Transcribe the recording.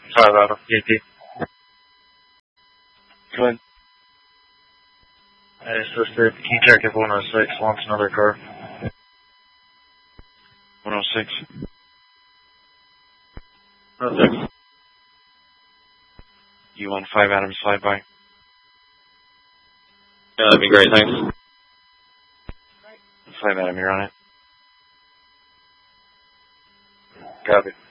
5 Adam, ET. Go ahead. I assisted. Can you check if 106 wants another car? 106. 106. You want 5 Adams flyby? Yeah, that'd be great, thanks. 5 Adam, you're on it. Copy.